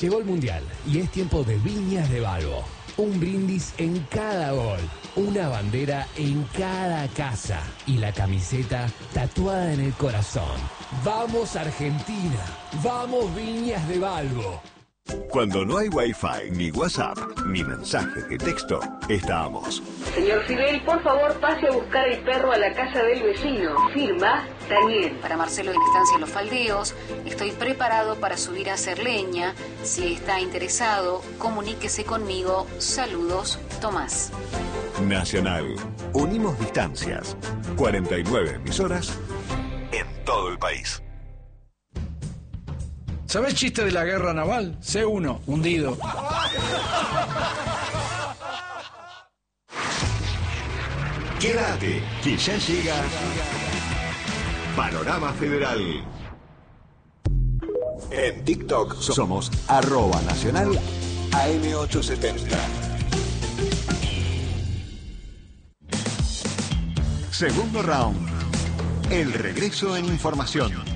Llegó el Mundial y es tiempo de Viñas de Balbo. Un brindis en cada gol, una bandera en cada casa y la camiseta tatuada en el corazón. ¡Vamos Argentina! ¡Vamos Viñas de Balbo! Cuando no hay Wi-Fi, ni WhatsApp, ni mensajes de texto, estamos. Señor Fidel, por favor pase a buscar el perro a la casa del vecino. Firma, Daniel. Para Marcelo en Estancia Los Faldeos, estoy preparado para subir a hacer leña. Si está interesado, comuníquese conmigo. Saludos, Tomás. Nacional. Unimos distancias. 49 emisoras en todo el país. ¿Sabés chiste de la guerra naval? C1, hundido. Quédate, que ya llega Panorama Federal. En TikTok somos @nacional AM870. Segundo round. El regreso en información.